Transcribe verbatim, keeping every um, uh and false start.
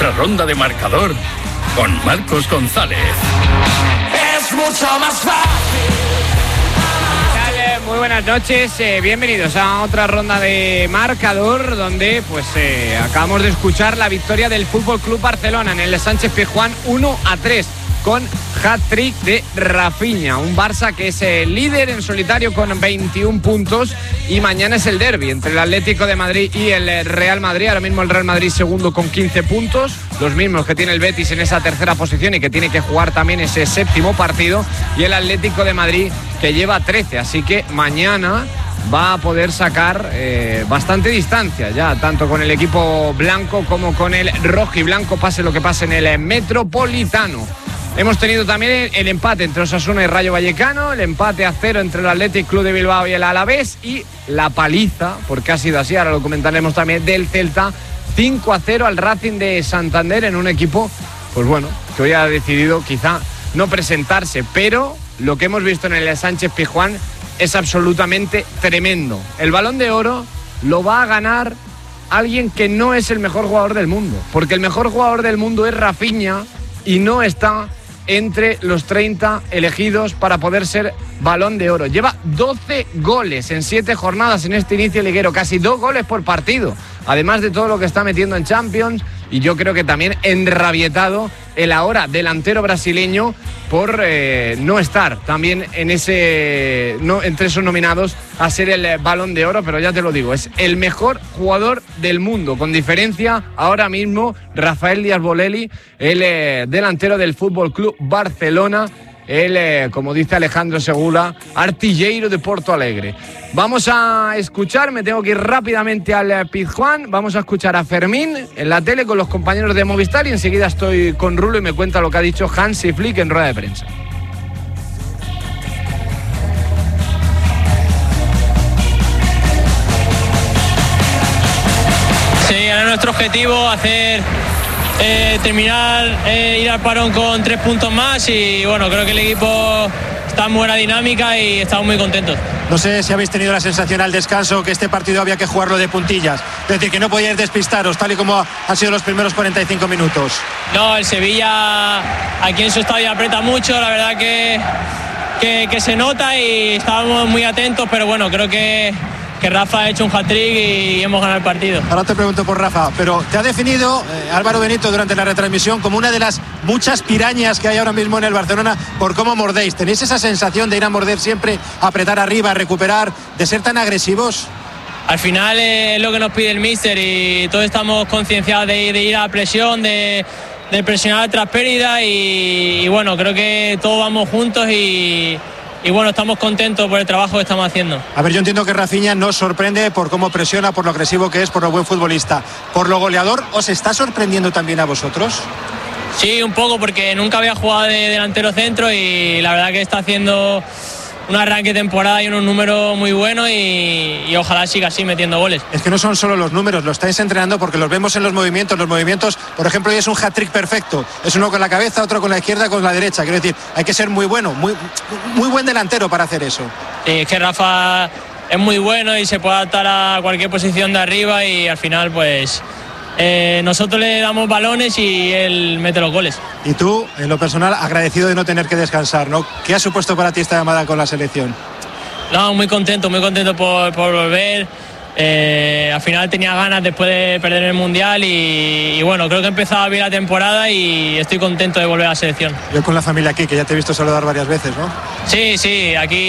otra ronda de Marcador con Marcos González. Es mucho más fácil. Muy buenas noches, eh, bienvenidos a otra ronda de Marcador, donde pues eh, acabamos de escuchar la victoria del F C Barcelona en el Sánchez-Pizjuán uno a tres con hat-trick de Rafinha, un Barça que es el líder en solitario con veintiún puntos, y mañana es el derbi entre el Atlético de Madrid y el Real Madrid. Ahora mismo el Real Madrid segundo con quince puntos, los mismos que tiene el Betis en esa tercera posición y que tiene que jugar también ese séptimo partido, y el Atlético de Madrid que lleva trece, así que mañana va a poder sacar eh, bastante distancia ya, tanto con el equipo blanco como con el rojiblanco, pase lo que pase en el Metropolitano. Hemos tenido también el, el empate entre Osasuna y Rayo Vallecano, el empate a cero entre el Athletic Club de Bilbao y el Alavés, y la paliza, porque ha sido así, ahora lo comentaremos también, del Celta, cinco a cero al Racing de Santander, en un equipo, pues bueno, que hoy ha decidido quizá no presentarse, pero lo que hemos visto en el Sánchez-Pizjuán es absolutamente tremendo. El Balón de Oro lo va a ganar alguien que no es el mejor jugador del mundo, porque el mejor jugador del mundo es Rafinha y no está entre los treinta elegidos para poder ser Balón de Oro. Lleva doce goles en siete jornadas en este inicio liguero, casi dos goles por partido, además de todo lo que está metiendo en Champions, y yo creo que también enrabietado el ahora delantero brasileño por eh, no estar también en ese no, entre esos nominados a ser el Balón de Oro, pero ya te lo digo, es el mejor jugador del mundo, con diferencia ahora mismo Rafael Díaz Bolelli, el eh, delantero del F C Barcelona, el, eh, como dice Alejandro Segura, artillero de Porto Alegre. Vamos a escuchar, me tengo que ir rápidamente al Pizjuán, vamos a escuchar a Fermín en la tele con los compañeros de Movistar, y enseguida estoy con Rulo y me cuenta lo que ha dicho Hansi Flick en rueda de prensa. Sí, era nuestro objetivo hacer... Eh, terminar, eh, ir al parón con tres puntos más, y bueno, creo que el equipo está en buena dinámica y estamos muy contentos. No sé si habéis tenido la sensación al descanso que este partido había que jugarlo de puntillas, es decir, que no podíais despistaros tal y como han sido los primeros cuarenta y cinco minutos. No, el Sevilla aquí en su estadio aprieta mucho, la verdad que, que, que se nota, y estábamos muy atentos, pero bueno, creo que que Rafa ha hecho un hat-trick y hemos ganado el partido. Ahora te pregunto por Rafa, pero te ha definido eh, Álvaro Benito durante la retransmisión como una de las muchas pirañas que hay ahora mismo en el Barcelona por cómo mordéis. ¿Tenéis esa sensación de ir a morder siempre, apretar arriba, recuperar, de ser tan agresivos? Al final es lo que nos pide el míster, y todos estamos concienciados de, de ir a la presión, de, de presionar tras pérdida, y, y bueno, creo que todos vamos juntos y... Y bueno, estamos contentos por el trabajo que estamos haciendo. A ver, yo entiendo que Rafinha nos sorprende por cómo presiona, por lo agresivo que es, por lo buen futbolista. ¿Por lo goleador os está sorprendiendo también a vosotros? Sí, un poco, porque nunca había jugado de delantero centro, y la verdad que está haciendo un arranque de temporada y unos números muy buenos, y, y ojalá siga así metiendo goles. Es que no son solo los números, lo estáis entrenando porque los vemos en los movimientos. Los movimientos, por ejemplo, hoy es un hat-trick perfecto. Es uno con la cabeza, otro con la izquierda, con la derecha. Quiero decir, hay que ser muy bueno, muy, muy buen delantero para hacer eso. Sí, es que Rafa es muy bueno y se puede adaptar a cualquier posición de arriba, y al final pues... Eh, nosotros le damos balones y él mete los goles. Y tú, en lo personal, agradecido de no tener que descansar, ¿no? ¿Qué ha supuesto para ti esta llamada con la selección? No, muy contento, muy contento por, por volver. Eh, al final tenía ganas después de perder el Mundial, y, y bueno, creo que he empezado bien la temporada y estoy contento de volver a la selección. Yo con la familia aquí, que ya te he visto saludar varias veces, ¿no? Sí, sí, aquí